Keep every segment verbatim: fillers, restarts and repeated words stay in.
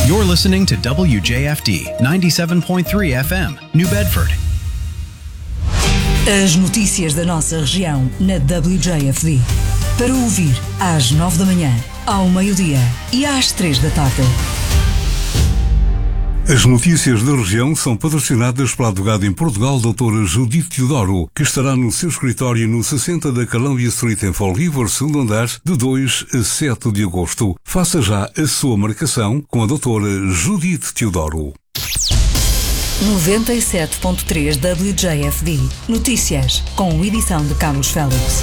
You're listening to W J F D ninety-seven point three F M, New Bedford. As notícias da nossa região na W J F D. Para ouvir às nove da manhã, ao meio-dia e às três da tarde. As notícias da região são patrocinadas pela advogada em Portugal, doutora Judite Teodoro, que estará no seu escritório no sessenta da Columbia Street em Fall River, segundo andar, de dois a sete de agosto. Faça já a sua marcação com a doutora Judite Teodoro. noventa e sete ponto três W J F D. Notícias, com edição de Carlos Félix.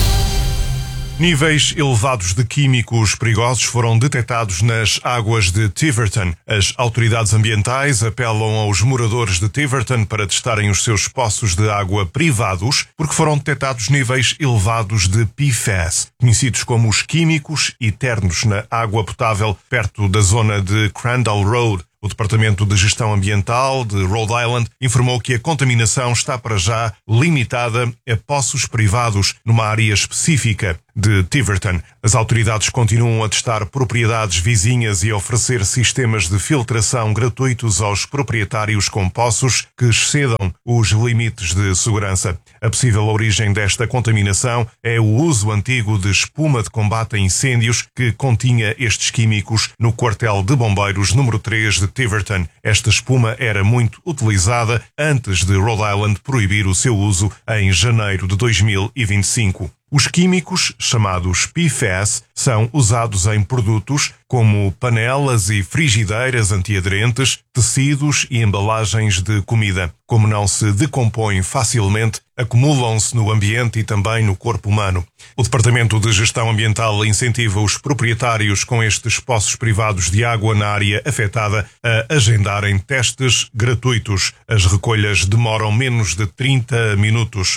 Níveis elevados de químicos perigosos foram detectados nas águas de Tiverton. As autoridades ambientais apelam aos moradores de Tiverton para testarem os seus poços de água privados, porque foram detectados níveis elevados de P F A S, conhecidos como os químicos eternos, na água potável perto da zona de Crandall Road. O Departamento de Gestão Ambiental de Rhode Island informou que a contaminação está para já limitada a poços privados numa área específica de Tiverton. As autoridades continuam a testar propriedades vizinhas e a oferecer sistemas de filtração gratuitos aos proprietários com poços que excedam os limites de segurança. A possível origem desta contaminação é o uso antigo de espuma de combate a incêndios que continha estes químicos no quartel de bombeiros número três de Tiverton. Esta espuma era muito utilizada antes de Rhode Island proibir o seu uso em janeiro de dois mil e vinte e cinco. Os químicos, chamados P F A S, são usados em produtos como panelas e frigideiras antiaderentes, tecidos e embalagens de comida. Como não se decompõem facilmente, acumulam-se no ambiente e também no corpo humano. O Departamento de Gestão Ambiental incentiva os proprietários com estes poços privados de água na área afetada a agendarem testes gratuitos. As recolhas demoram menos de trinta minutos.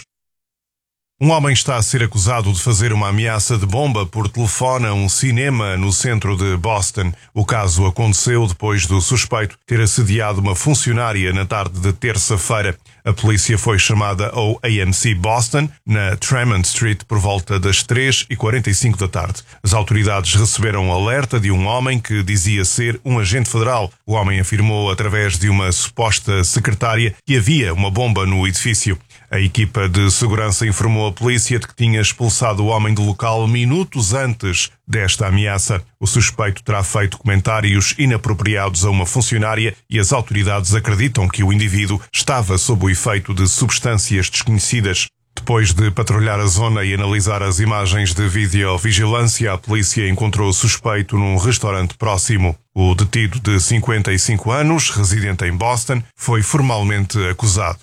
Um homem está a ser acusado de fazer uma ameaça de bomba por telefone a um cinema no centro de Boston. O caso aconteceu depois do suspeito ter assediado uma funcionária na tarde de terça-feira. A polícia foi chamada ao A M C Boston, na Tremont Street, por volta das três e quarenta e cinco da tarde. As autoridades receberam um alerta de um homem que dizia ser um agente federal. O homem afirmou através de uma suposta secretária que havia uma bomba no edifício. A equipa de segurança informou a polícia de que tinha expulsado o homem do local minutos antes desta ameaça. O suspeito terá feito comentários inapropriados a uma funcionária e as autoridades acreditam que o indivíduo estava sob o efeito de substâncias desconhecidas. Depois de patrulhar a zona e analisar as imagens de videovigilância, a polícia encontrou o suspeito num restaurante próximo. O detido de cinquenta e cinco anos, residente em Boston, foi formalmente acusado.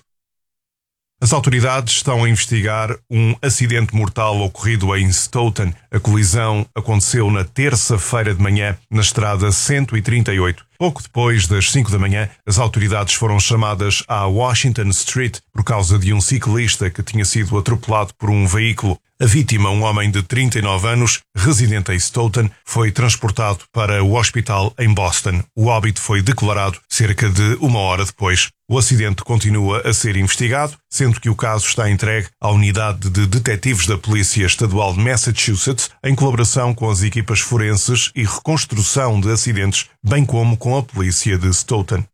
As autoridades estão a investigar um acidente mortal ocorrido em Stoughton. A colisão aconteceu na terça-feira de manhã, na estrada cento e trinta e oito. Pouco depois das cinco da manhã, as autoridades foram chamadas à Washington Street por causa de um ciclista que tinha sido atropelado por um veículo. A vítima, um homem de trinta e nove anos, residente em Stoughton, foi transportado para o hospital em Boston. O óbito foi declarado cerca de uma hora depois. O acidente continua a ser investigado, sendo que o caso está entregue à Unidade de Detetives da Polícia Estadual de Massachusetts, em colaboração com as equipas forenses e reconstrução de acidentes, bem como com a polícia de Stoughton.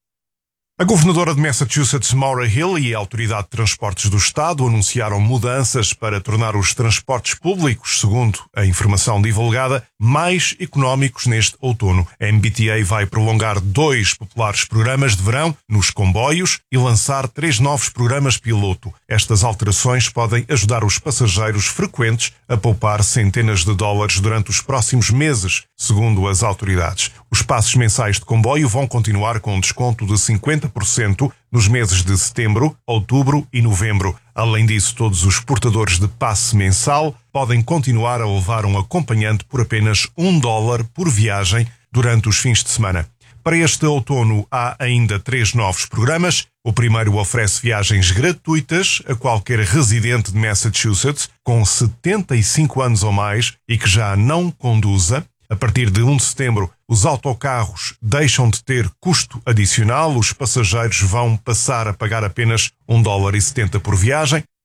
A governadora de Massachusetts, Maura Hill, e a Autoridade de Transportes do Estado anunciaram mudanças para tornar os transportes públicos, segundo a informação divulgada, mais económicos neste outono. A M B T A vai prolongar dois populares programas de verão nos comboios e lançar três novos programas piloto. Estas alterações podem ajudar os passageiros frequentes a poupar centenas de dólares durante os próximos meses, segundo as autoridades. Os passos mensais de comboio vão continuar com um desconto de cinquenta por cento nos meses de setembro, outubro e novembro. Além disso, todos os portadores de passe mensal podem continuar a levar um acompanhante por apenas um dólar por viagem durante os fins de semana. Para este outono há ainda três novos programas. O primeiro oferece viagens gratuitas a qualquer residente de Massachusetts com setenta e cinco anos ou mais e que já não conduza. A partir de um de setembro, os autocarros deixam de ter custo adicional. Os passageiros vão passar a pagar apenas um dólar e setenta por viagem.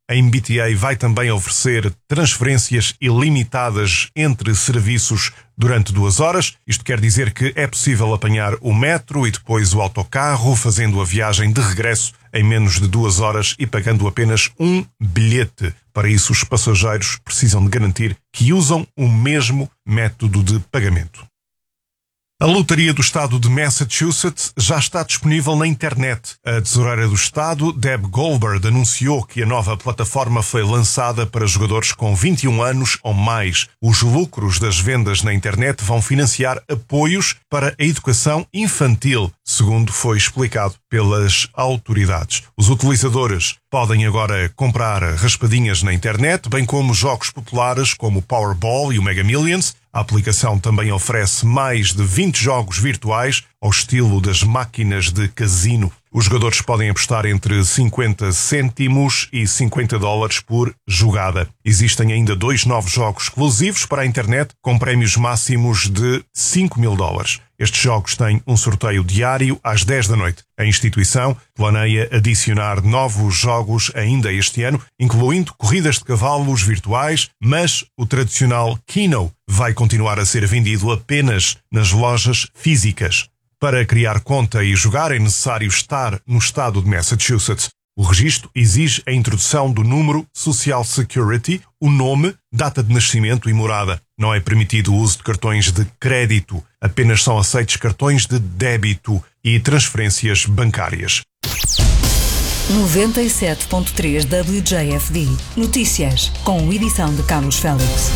A M B T A vai também oferecer transferências ilimitadas entre serviços durante duas horas. Isto quer dizer que é possível apanhar o metro e depois o autocarro, fazendo a viagem de regresso em menos de duas horas e pagando apenas um bilhete. Para isso, os passageiros precisam de garantir que usam o mesmo método de pagamento. A Lotaria do Estado de Massachusetts já está disponível na internet. A tesoureira do Estado, Deb Goldberg, anunciou que a nova plataforma foi lançada para jogadores com vinte e um anos ou mais. Os lucros das vendas na internet vão financiar apoios para a educação infantil, segundo foi explicado pelas autoridades. Os utilizadores podem agora comprar raspadinhas na internet, bem como jogos populares como o Powerball e o Mega Millions. A aplicação também oferece mais de vinte jogos virtuais ao estilo das máquinas de casino. Os jogadores podem apostar entre cinquenta cêntimos e cinquenta dólares por jogada. Existem ainda dois novos jogos exclusivos para a internet com prémios máximos de cinco mil dólares. Estes jogos têm um sorteio diário às dez da noite. A instituição planeia adicionar novos jogos ainda este ano, incluindo corridas de cavalos virtuais, mas o tradicional Keno vai continuar a ser vendido apenas nas lojas físicas. Para criar conta e jogar é necessário estar no estado de Massachusetts. O registro exige a introdução do número Social Security, o nome, data de nascimento e morada. Não é permitido o uso de cartões de crédito. Apenas são aceitos cartões de débito e transferências bancárias. noventa e sete ponto três W J F D. Notícias, com edição de Carlos Félix.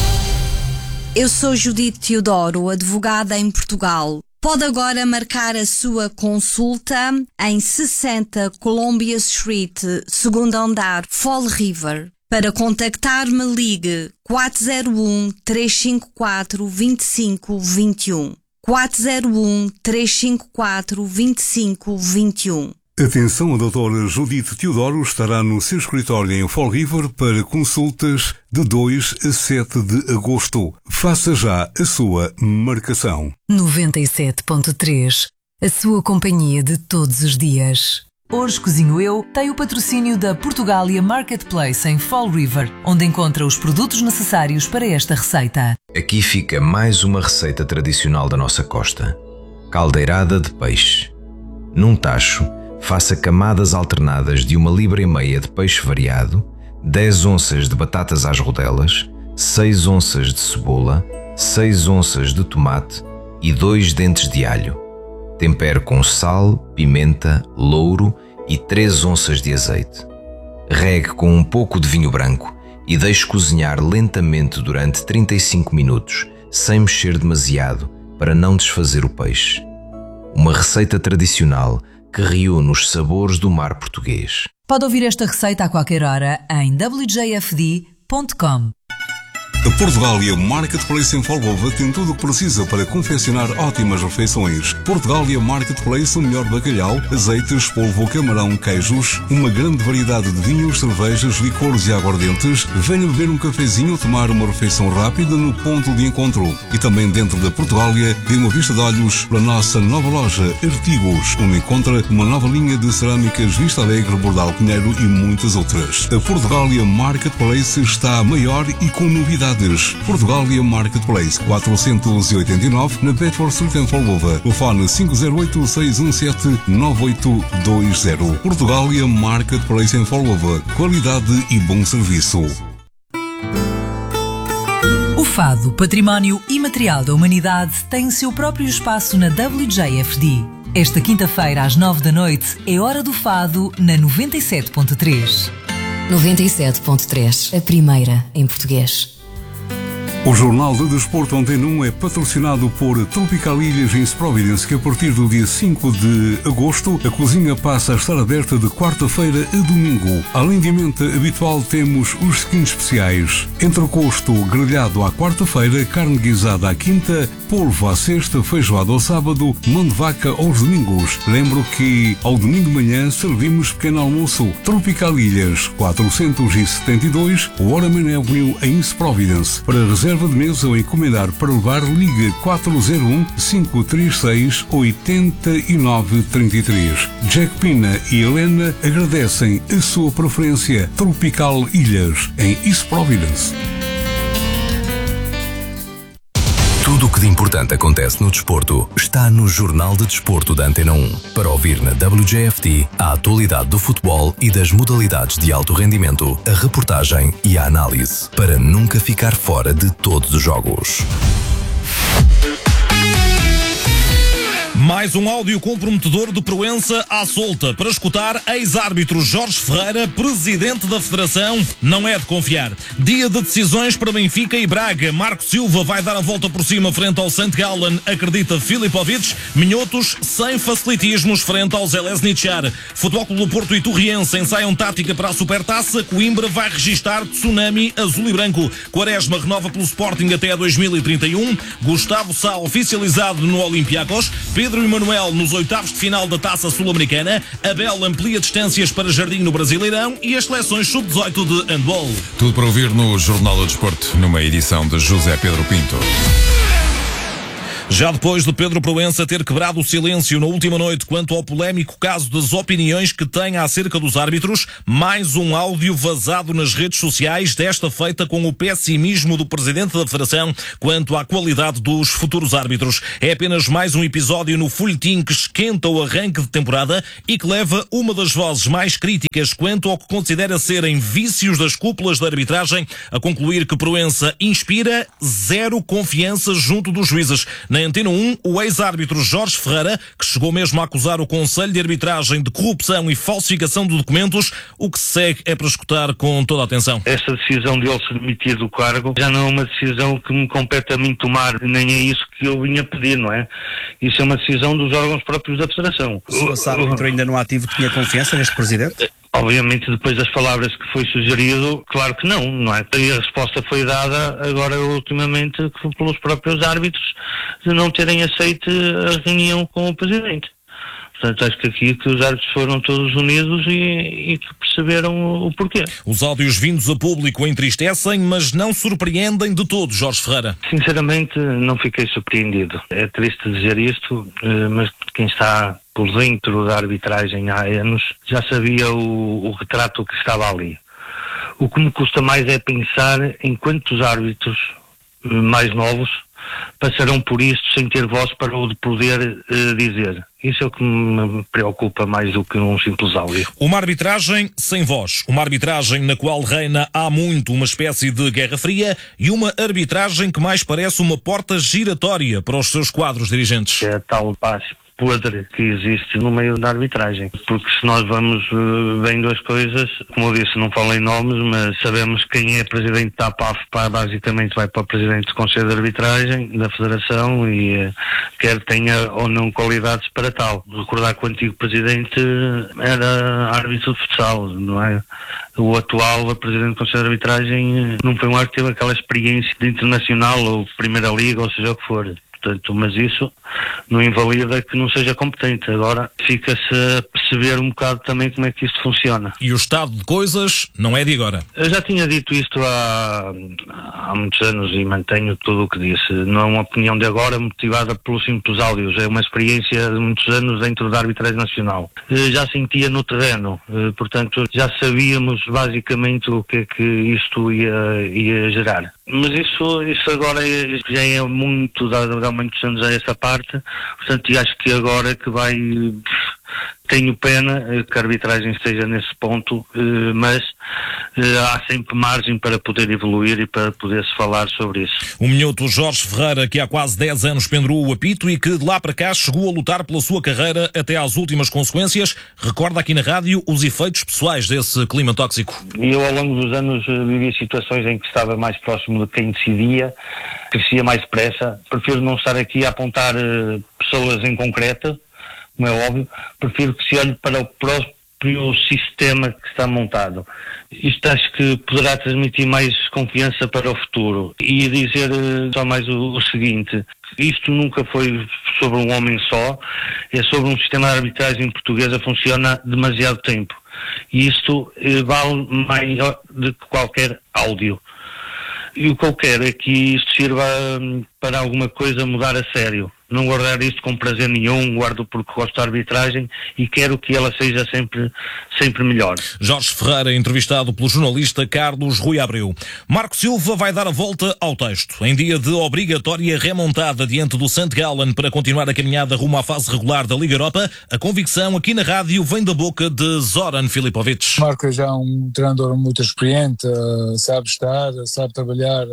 Eu sou Judite Teodoro, advogada em Portugal. Pode agora marcar a sua consulta em sessenta Columbia Street, segundo andar, Fall River. Para contactar-me, ligue quatro zero um, três cinco quatro, dois cinco dois um. quatro zero um, três cinco quatro, dois cinco dois um. Atenção, a doutora Judite Teodoro estará no seu escritório em Fall River para consultas de dois a sete de agosto. Faça já a sua marcação. noventa e sete ponto três. A sua companhia de todos os dias. Hoje Cozinho Eu tem o patrocínio da Portugália Marketplace em Fall River, onde encontra os produtos necessários para esta receita. Aqui fica mais uma receita tradicional da nossa costa. Caldeirada de peixe. Num tacho, faça camadas alternadas de uma libra e meia de peixe variado, dez onças de batatas às rodelas, seis onças de cebola, seis onças de tomate e dois dentes de alho. Tempere com sal, pimenta, louro e três onças de azeite. Regue com um pouco de vinho branco e deixe cozinhar lentamente durante trinta e cinco minutos, sem mexer demasiado, para não desfazer o peixe. Uma receita tradicional que reúne os sabores do mar português. Pode ouvir esta receita a qualquer hora em w j f d ponto com. A Portugália Marketplace em Folgova tem tudo o que precisa para confeccionar ótimas refeições. Portugália Marketplace, o melhor bacalhau, azeites, polvo, camarão, queijos, uma grande variedade de vinhos, cervejas, licores e aguardentes. Venha beber um cafezinho ou tomar uma refeição rápida no ponto de encontro. E também dentro da Portugália tem uma vista de olhos para a nossa nova loja Artigos, onde encontra uma nova linha de cerâmicas Vista Alegre, Bordal Pinheiro e muitas outras. A Portugália Marketplace está maior e com novidades. Portugália Marketplace quatrocentos e oitenta e nove na Bedford Street em Folgova. Telefone cinco zero oito, seis um sete, nove oito dois zero. Portugália Marketplace em Folgova. Qualidade e bom serviço. O Fado, Património Imaterial da Humanidade, tem o seu próprio espaço na W J F D. Esta quinta-feira às nove da noite é Hora do Fado na noventa e sete ponto três. noventa e sete ponto três, a primeira em português. O Jornal de Desporto Antena um é patrocinado por Tropical Ilhas em Providence, que a partir do dia cinco de agosto a cozinha passa a estar aberta de quarta-feira a domingo. Além de ambiente habitual, temos os seguintes especiais: entrecosto grelhado à quarta-feira, carne guisada à quinta, polvo à sexta, feijoada ao sábado, mão de vaca aos domingos. Lembro que ao domingo de manhã servimos pequeno almoço. Tropical Ilhas quatrocentos e setenta e dois, Waterman Avenue em East Providence. Para reserva reserva de mesa ou encomendar para levar, ligue quatro zero um, cinco três seis, oito nove três três. Jack Pina e Helena agradecem a sua preferência. Tropical Ilhas, em East Providence. Tudo o que de importante acontece no desporto está no Jornal de Desporto da Antena um. Para ouvir na W J F T a atualidade do futebol e das modalidades de alto rendimento, a reportagem e a análise, para nunca ficar fora de todos os jogos. Mais um áudio comprometedor de Proença à solta. Para escutar, ex-árbitro Jorge Ferreira, presidente da Federação, não é de confiar. Dia de decisões para Benfica e Braga. Marco Silva vai dar a volta por cima frente ao Saint Gallen, acredita Filipovic. Minhotos sem facilitismos frente ao Željezničar. Futebol Clube do Porto e Torriense ensaiam tática para a Supertaça. Coimbra vai registar tsunami azul e branco. Quaresma renova pelo Sporting até dois mil e trinta e um. Gustavo Sá oficializado no Olympiacos. Pedro e Manuel nos oitavos de final da Taça Sul-Americana. Abel amplia distâncias para Jardim no Brasileirão e as seleções sub dezoito de handball. Tudo para ouvir no Jornal do Desporto, numa edição de José Pedro Pinto. Já depois de Pedro Proença ter quebrado o silêncio na última noite quanto ao polémico caso das opiniões que tem acerca dos árbitros, mais um áudio vazado nas redes sociais, desta feita com o pessimismo do presidente da Federação quanto à qualidade dos futuros árbitros. É apenas mais um episódio no folhetim que esquenta o arranque de temporada e que leva uma das vozes mais críticas quanto ao que considera serem vícios das cúpulas da arbitragem a concluir que Proença inspira zero confiança junto dos juízes. Na Antena um, o ex-árbitro Jorge Ferreira, que chegou mesmo a acusar o Conselho de Arbitragem de corrupção e falsificação de documentos, o que se segue é para escutar com toda a atenção. Esta decisão de ele se demitir do cargo já não é uma decisão que me compete a mim tomar, nem é isso que eu vinha pedir, não é? Isso é uma decisão dos órgãos próprios da Federação. O senhor árbitro ainda no ativo tinha confiança neste presidente? Obviamente, depois das palavras que foi sugerido, claro que não, não é? E a resposta foi dada agora, ultimamente, pelos próprios árbitros, de não terem aceito a reunião com o Presidente. Portanto, acho que aqui que os árbitros foram todos unidos e, e que perceberam o, o porquê. Os áudios vindos a público entristecem, mas não surpreendem de todo, Jorge Ferreira. Sinceramente, não fiquei surpreendido. É triste dizer isto, mas quem está por dentro da arbitragem há anos já sabia o, o retrato que estava ali. O que me custa mais é pensar em quantos árbitros mais novos passarão por isto sem ter voz para o poder uh, dizer. Isso é o que me preocupa mais do que um simples áudio. Uma arbitragem sem voz. Uma arbitragem na qual reina há muito uma espécie de guerra fria e uma arbitragem que mais parece uma porta giratória para os seus quadros dirigentes. É a tal paz podre que existe no meio da arbitragem, porque se nós vamos uh, bem duas coisas, como eu disse, não falo em nomes, mas sabemos quem é presidente da A P A F, basicamente vai para o presidente do Conselho de Arbitragem da Federação e uh, quer tenha ou não qualidades para tal. Recordar que o antigo presidente era árbitro de futsal, não é? O atual o presidente do Conselho de Arbitragem não foi um árbitro que teve aquela experiência de internacional ou Primeira Liga, ou seja o que for. Portanto, mas isso não invalida que não seja competente. Agora fica-se a perceber um bocado também como é que isto funciona. E o estado de coisas não é de agora. Eu já tinha dito isto há, há muitos anos e mantenho tudo o que disse. Não é uma opinião de agora motivada pelos simples áudios. É uma experiência de muitos anos dentro da arbitragem nacional. Já sentia no terreno. Portanto, já sabíamos basicamente o que é que isto ia, ia gerar. Mas isso, isso agora é, já é muito, dá, dá muitos anos a essa parte, portanto, e acho que agora é que vai, tenho pena que a arbitragem esteja nesse ponto, mas há sempre margem para poder evoluir e para poder-se falar sobre isso. O minhoto Jorge Ferreira, que há quase dez anos pendurou o apito e que de lá para cá chegou a lutar pela sua carreira até às últimas consequências, recorda aqui na rádio os efeitos pessoais desse clima tóxico. Eu ao longo dos anos vivi situações em que estava mais próximo de quem decidia, crescia mais depressa. Prefiro não estar aqui a apontar uh, pessoas em concreto, como é óbvio, prefiro que se olhe para o próprio sistema que está montado. Isto acho que poderá transmitir mais confiança para o futuro. E dizer uh, só mais o, o seguinte, isto nunca foi sobre um homem só, é sobre um sistema de arbitragem portuguesa que funciona há demasiado tempo. E isto uh, vale mais do que qualquer áudio. E o que eu quero é que isto sirva para alguma coisa mudar a sério. Não guardar isto com prazer nenhum, guardo porque gosto da arbitragem e quero que ela seja sempre, sempre melhor. Jorge Ferreira, entrevistado pelo jornalista Carlos Rui Abreu. Marco Silva vai dar a volta ao texto. Em dia de obrigatória remontada diante do Saint Gallen para continuar a caminhada rumo à fase regular da Liga Europa, a convicção aqui na rádio vem da boca de Zoran Filipovic. Marco é já um treinador muito experiente, sabe estar, sabe trabalhar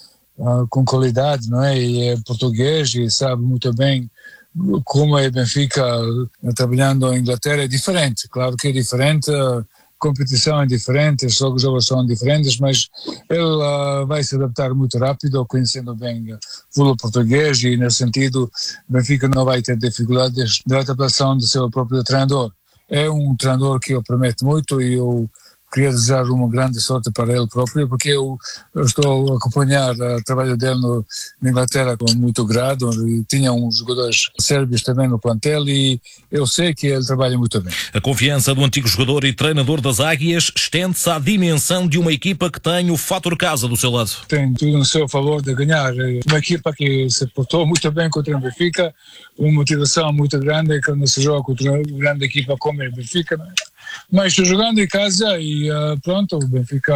Uh, com qualidade, não é? E é português e sabe muito bem como é Benfica uh, trabalhando em Inglaterra. É diferente, claro que é diferente, a uh, competição é diferente, os jogos são diferentes, mas ele uh, vai se adaptar muito rápido, conhecendo bem o futebol português e, nesse sentido, Benfica não vai ter dificuldades de adaptação do seu próprio treinador. É um treinador que eu prometo muito e eu queria desejar uma grande sorte para ele próprio, porque eu, eu estou a acompanhar o trabalho dele no, na Inglaterra com muito grado, e tinha uns jogadores sérvios também no plantel e eu sei que ele trabalha muito bem. A confiança do antigo jogador e treinador das Águias estende-se à dimensão de uma equipa que tem o fator casa do seu lado. Tem tudo no seu favor de ganhar. Uma equipa que se portou muito bem contra o Benfica, uma motivação muito grande quando se joga contra uma grande equipa como é o Benfica, não é? Mas estou jogando em casa e uh, pronto, o Benfica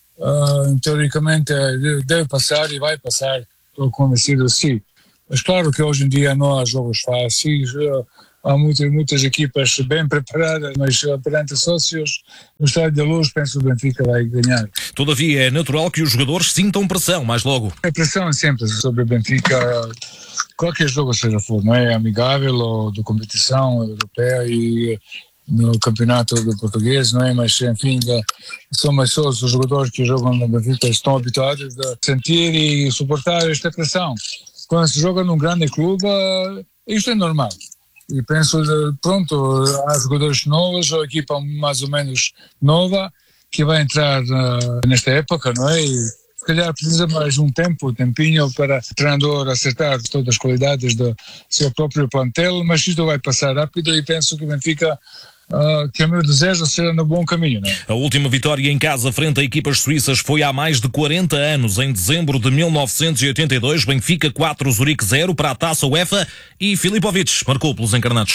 uh, teoricamente deve passar e vai passar, estou convencido sim. Mas claro que hoje em dia não há jogos fáceis, uh, há muitas, muitas equipas bem preparadas, mas uh, perante sócios, no Estádio da Luz, penso que o Benfica vai ganhar. Todavia é natural que os jogadores sintam pressão mais logo. A pressão é sempre sobre o Benfica, qualquer jogo seja for, não é amigável ou de competição europeia e no campeonato do português, não é? Mas, enfim, são mais só os jogadores que jogam no Benfica estão habituados a sentir e suportar esta pressão. Quando se joga num grande clube, isto é normal. E penso, pronto, há jogadores novos, a equipa mais ou menos nova, que vai entrar uh, nesta época, não é? E, se calhar precisa mais um tempo, um tempinho para o treinador acertar todas as qualidades do seu próprio plantel, mas isto vai passar rápido e penso que o Benfica, uh, que o meu desejo será no bom caminho. Não é? A última vitória em casa frente a equipas suíças foi há mais de quarenta anos, em dezembro de mil novecentos e oitenta e dois, Benfica quatro, Zurique zero para a Taça UEFA e Filipovic marcou pelos encarnados.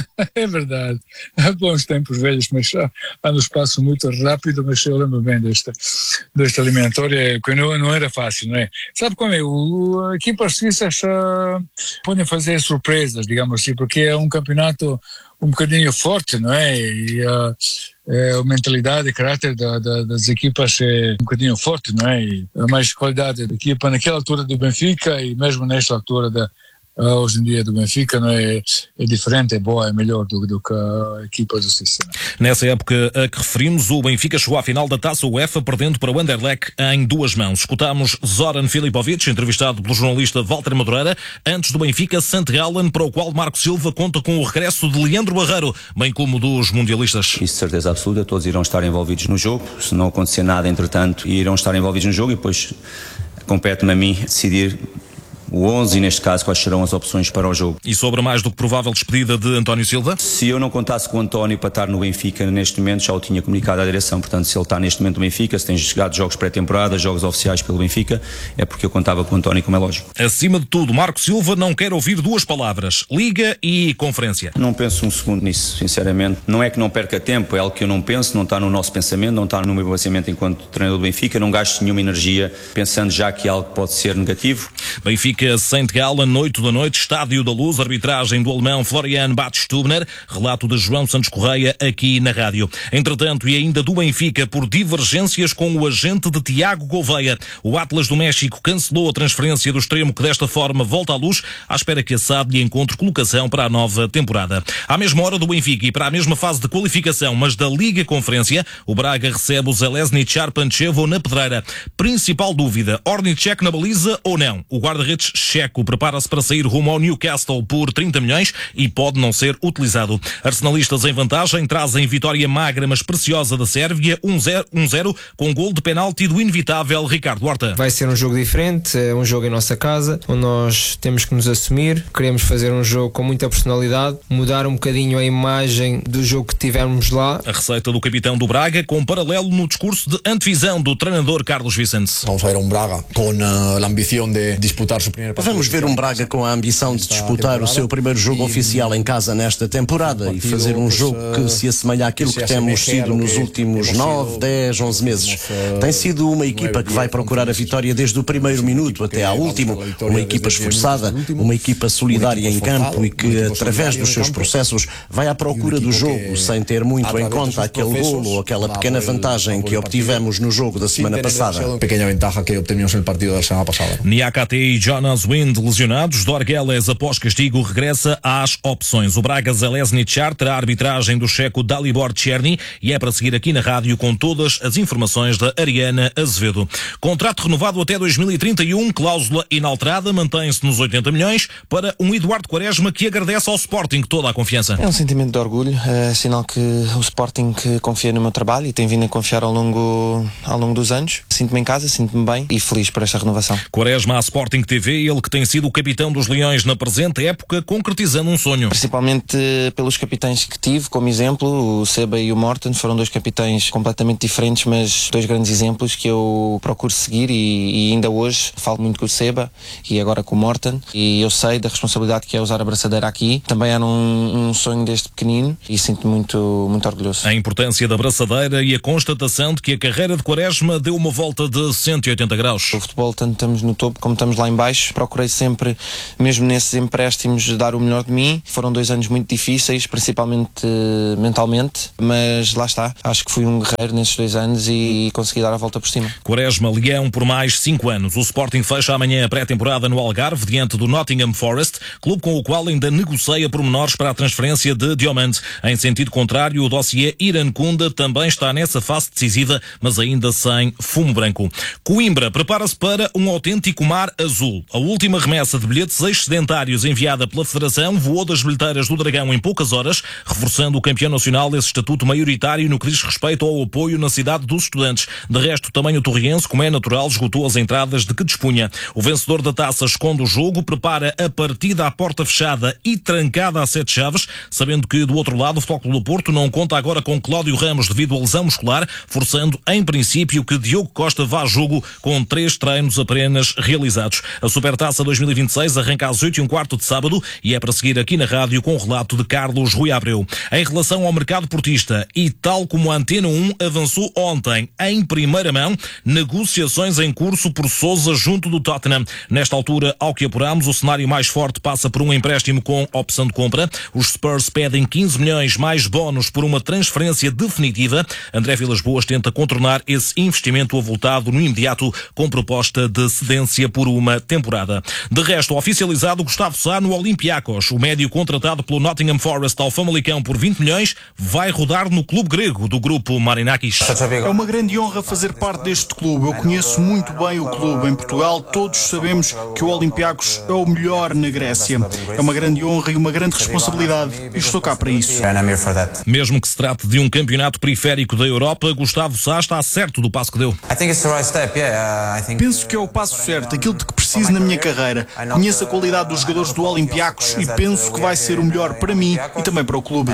É verdade, há bons tempos velhos, mas há no espaço muito rápido, mas eu lembro bem desta, desta eliminatória, que não, não era fácil, não é? Sabe como é? O, a equipas suíças uh, podem fazer surpresas, digamos assim, porque é um campeonato um bocadinho forte, não é? E uh, é, a mentalidade e caráter da, da, das equipas é um bocadinho forte, não é? E a mais qualidade da equipa naquela altura do Benfica e mesmo nesta altura da Uh, hoje em dia do Benfica não é, é diferente, é boa, é melhor do, do que a equipa do Suíça. Nessa época a que referimos, o Benfica chegou à final da Taça UEFA perdendo para o Anderlecht em duas mãos. Escutámos Zoran Filipovic, entrevistado pelo jornalista Walter Madureira, antes do Benfica Saint Gallen, para o qual Marco Silva conta com o regresso de Leandro Barreiro, bem como dos mundialistas. Isso de certeza absoluta, todos irão estar envolvidos no jogo, se não acontecer nada entretanto irão estar envolvidos no jogo e depois compete-me a mim decidir o onze e, neste caso, quais serão as opções para o jogo. E sobre a mais do que provável despedida de António Silva? Se eu não contasse com o António para estar no Benfica neste momento, já o tinha comunicado à direção. Portanto, se ele está neste momento no Benfica, se tem jogado jogos pré-temporada, jogos oficiais pelo Benfica, é porque eu contava com o António, como é lógico. Acima de tudo, Marco Silva não quer ouvir duas palavras: Liga e Conferência. Não penso um segundo nisso, sinceramente. Não é que não perca tempo, é algo que eu não penso, não está no nosso pensamento, não está no meu pensamento enquanto treinador do Benfica. Não gasto nenhuma energia pensando já que é algo que pode ser negativo. Benfica Saint Gallen, oito da noite, Estádio da Luz, arbitragem do alemão Florian Bach-Stubner, relato de João Santos Correia aqui na rádio. Entretanto, e ainda do Benfica, por divergências com o agente de Tiago Gouveia, o Atlas do México cancelou a transferência do extremo que desta forma volta à Luz, à espera que a S A D lhe encontre colocação para a nova temporada. À mesma hora do Benfica e para a mesma fase de qualificação, mas da Liga Conferência, o Braga recebe o Železničar Pančevo na Pedreira. Principal dúvida, Ornicek na baliza ou não? O guarda-redes guarda-redes checo prepara-se para sair rumo ao Newcastle por trinta milhões e pode não ser utilizado. Arsenalistas em vantagem trazem vitória magra mas preciosa da Sérvia, um zero, com gol de penalti do inevitável Ricardo Horta. Vai ser um jogo diferente, é um jogo em nossa casa, onde nós temos que nos assumir, queremos fazer um jogo com muita personalidade, mudar um bocadinho a imagem do jogo que tivemos lá. A receita do capitão do Braga, com paralelo no discurso de antevisão do treinador Carlos Vicente. Vamos ver um Braga com a ambição de disputar o primeiro Vamos ver um Braga com a ambição de disputar o seu primeiro jogo oficial em casa nesta temporada e fazer um jogo que se assemelha àquilo que temos sido nos últimos nove, dez, onze meses. Tem sido uma equipa que vai procurar a vitória desde o primeiro minuto até ao último, uma equipa esforçada, uma equipa solidária em campo e que, através dos seus processos, vai à procura do jogo sem ter muito em conta aquele golo ou aquela pequena vantagem que obtivemos no jogo da semana passada. Pequena vantagem que obtivemos no partido da semana passada. Niakate e Jonas Wind lesionados. Dorgeles, após castigo, regressa às opções. O Braga Železný Čar terá a arbitragem do checo Dalibor Černý e é para seguir aqui na rádio com todas as informações da Ariana Azevedo. Contrato renovado até dois mil e trinta e um, cláusula inalterada, mantém-se nos oitenta milhões para um Eduardo Quaresma que agradece ao Sporting toda a confiança. É um sentimento de orgulho, é sinal que o Sporting que confia no meu trabalho e tem vindo a confiar ao longo, ao longo dos anos. Sinto-me em casa, sinto-me bem e feliz por esta renovação. Quaresma à Sporting T V, ele que tem sido o capitão dos Leões na presente época, concretizando um sonho. Principalmente pelos capitães que tive como exemplo, o Seba e o Morten, foram dois capitães completamente diferentes, mas dois grandes exemplos que eu procuro seguir e, e ainda hoje falo muito com o Seba e agora com o Morten e eu sei da responsabilidade que é usar a braçadeira aqui. Também era um, um sonho desde pequenino e sinto-me muito, muito orgulhoso. A importância da braçadeira e a constatação de que a carreira de Quaresma deu uma volta de cento e oitenta graus. O futebol, tanto estamos no topo como estamos lá em baixo, procurei sempre, mesmo nesses empréstimos, dar o melhor de mim. Foram dois anos muito difíceis, principalmente uh, mentalmente, mas lá está. Acho que fui um guerreiro nesses dois anos e consegui dar a volta por cima. Quaresma, Leão por mais cinco anos. O Sporting fecha amanhã a pré-temporada no Algarve, diante do Nottingham Forest, clube com o qual ainda negocia pormenores para a transferência de Diomande. Em sentido contrário, o dossiê Iran Kunda também está nessa fase decisiva, mas ainda sem fumo branco. Coimbra prepara-se para um autêntico mar azul. A última remessa de bilhetes excedentários enviada pela Federação voou das bilheteiras do Dragão em poucas horas, reforçando o campeão nacional esse estatuto maioritário no que diz respeito ao apoio na cidade dos estudantes. De resto, também o torriense, como é natural, esgotou as entradas de que dispunha. O vencedor da taça esconde o jogo, prepara a partida à porta fechada e trancada a sete chaves, sabendo que do outro lado o Futebol Clube do Porto não conta agora com Cláudio Ramos devido à lesão muscular, forçando em princípio que Diogo Costa vá a jogo com três treinos apenas realizados. A Supertaça dois mil e vinte e seis arranca às oito e um quarto de sábado e é para seguir aqui na rádio com o relato de Carlos Rui Abreu. Em relação ao mercado portista, e tal como a Antena um avançou ontem em primeira mão, negociações em curso por Sousa junto do Tottenham. Nesta altura, ao que apuramos, o cenário mais forte passa por um empréstimo com opção de compra. Os Spurs pedem quinze milhões mais bónus por uma transferência definitiva. André Vilas-Boas tenta contornar esse investimento avultado no imediato com proposta de cedência por uma temporada. De resto, oficializado Gustavo Sá no Olympiacos. O médio contratado pelo Nottingham Forest ao Famalicão por vinte milhões vai rodar no clube grego do grupo Marinakis. É uma grande honra fazer parte deste clube. Eu conheço muito bem o clube. Em Portugal todos sabemos que o Olympiacos é o melhor na Grécia. É uma grande honra e uma grande responsabilidade e estou cá para isso. Mesmo que se trate de um campeonato periférico da Europa, Gustavo Sá está certo do passo que deu. Penso que é o passo certo, aquilo de que preciso na minha carreira. Conheço a qualidade dos jogadores do Olympiacos e penso que vai ser o melhor para mim e também para o clube.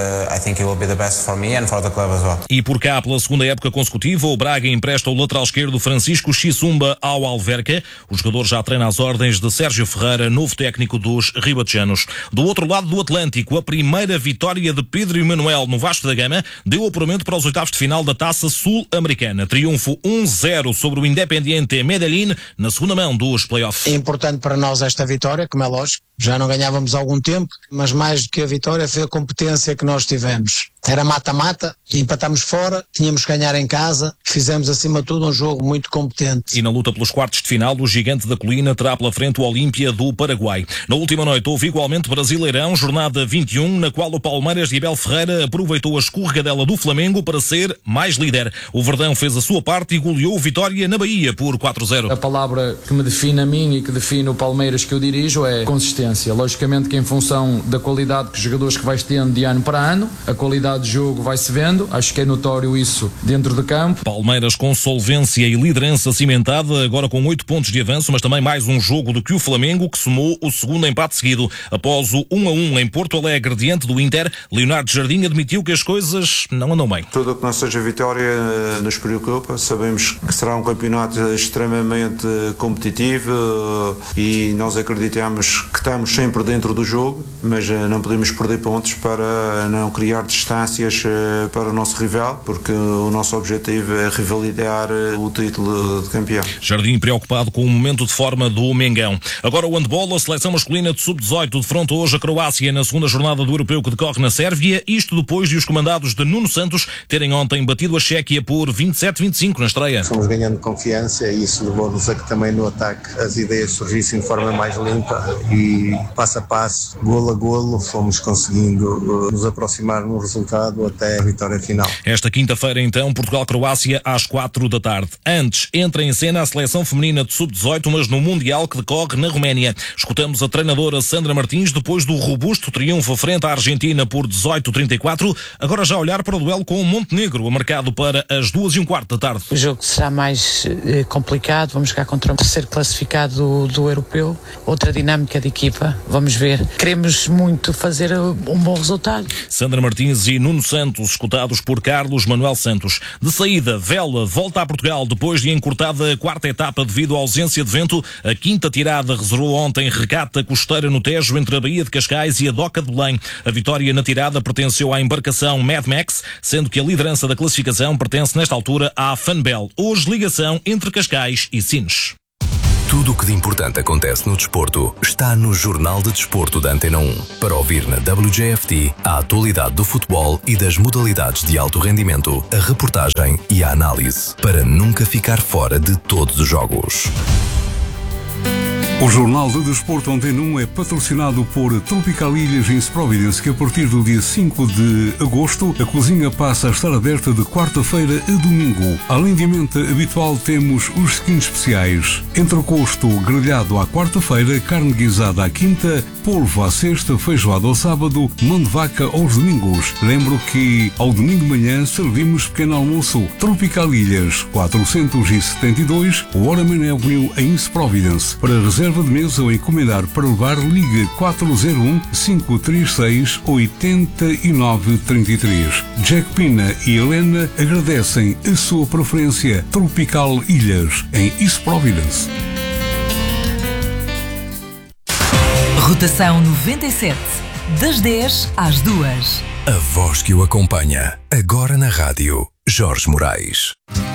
E por cá, pela segunda época consecutiva, o Braga empresta o lateral esquerdo Francisco Xisumba ao Alverca. O jogador já treina às ordens de Sérgio Ferreira, novo técnico dos ribatejanos. Do outro lado do Atlântico, a primeira vitória de Pedro Emanuel no Vasco da Gama deu apuramento para os oitavos de final da Taça Sul-Americana. Triunfo um zero sobre o Independiente Medellín na segunda mão dos playoffs. É importante para nós esta vitória, como é lógico. Já não ganhávamos há algum tempo, mas mais do que a vitória foi a competência que nós tivemos. Era mata-mata, empatámos fora, tínhamos que ganhar em casa, fizemos acima de tudo um jogo muito competente. E na luta pelos quartos de final, o gigante da colina terá pela frente o Olímpia do Paraguai. Na última noite houve igualmente Brasileirão, jornada vinte e um, na qual o Palmeiras de Abel Ferreira aproveitou a escorregadela do Flamengo para ser mais líder. O Verdão fez a sua parte e goleou o Vitória na Bahia por quatro a zero. A palavra que me define a mim e que define o Palmeiras que eu dirijo é consistência. Logicamente que em função da qualidade que os jogadores que vais tendo de ano para ano, a qualidade de jogo vai-se vendo, acho que é notório isso dentro de campo. Palmeiras com solvência e liderança cimentada, agora com oito pontos de avanço, mas também mais um jogo do que o Flamengo, que somou o segundo empate seguido. Após o um a um em Porto Alegre diante do Inter, Leonardo Jardim admitiu que as coisas não andam bem. Tudo o que não seja vitória nos preocupa, sabemos que será um campeonato extremamente competitivo e nós acreditamos que estamos sempre dentro do jogo, mas não podemos perder pontos para não criar distâncias para o nosso rival, porque o nosso objetivo é revalidar o título de campeão. Jardim preocupado com o momento de forma do Mengão. Agora o handball, a seleção masculina de sub dezoito defronta hoje a Croácia na segunda jornada do europeu que decorre na Sérvia, isto depois de os comandados de Nuno Santos terem ontem batido a Chequia por vinte e sete a vinte e cinco na estreia. Fomos ganhando confiança e isso levou-nos a que também no ataque as ideias surgissem de forma mais limpa e passo a passo, golo a golo, fomos conseguindo nos aproximar no resultado até a vitória final. Esta quinta-feira, então, Portugal-Croácia às quatro da tarde. Antes, entra em cena a seleção feminina de sub dezoito, mas no Mundial que decorre na Roménia. Escutamos a treinadora Sandra Martins depois do robusto triunfo frente à Argentina por dezoito a trinta e quatro. Agora já olhar para o duelo com o Montenegro, marcado para as duas e um quarto da tarde. O jogo será mais eh, complicado. Vamos jogar contra um terceiro classificado do, do europeu. Outra dinâmica de equipa. Vamos ver. Queremos muito fazer um bom resultado. Sandra Martins e Nuno Santos, escutados por Carlos Manuel Santos. De saída, Vela volta a Portugal depois de encurtada a quarta etapa devido à ausência de vento. A quinta tirada reservou ontem regata costeira no Tejo entre a Baía de Cascais e a Doca de Belém. A vitória na tirada pertenceu à embarcação Mad Max, sendo que a liderança da classificação pertence nesta altura à Fanbel. Hoje ligação entre Cascais e Sines. Tudo o que de importante acontece no desporto está no Jornal de Desporto da Antena um. Para ouvir na W J F T a atualidade do futebol e das modalidades de alto rendimento, a reportagem e a análise, para nunca ficar fora de todos os jogos. O Jornal de Desporto Antena um é patrocinado por Tropical Ilhas em Providence, que a partir do dia cinco de agosto a cozinha passa a estar aberta de quarta-feira a domingo. Além de ambiente habitual, temos os skins especiais: entrecosto grelhado à quarta-feira, carne guisada à quinta, polvo à sexta, feijoada ao sábado, mão de vaca aos domingos. Lembro que ao domingo de manhã servimos pequeno almoço. Tropical Ilhas, quatrocentos e setenta e dois, Waterman Avenue em Providence. Para reserva de mesa ou encomendar para levar, ligue quatro zero um, cinco três seis, oito nove três três. Jack Pina e Helena agradecem a sua preferência. Tropical Ilhas, em East Providence. Rotação noventa e sete, das dez às duas. A voz que o acompanha, agora na rádio, Jorge Moraes.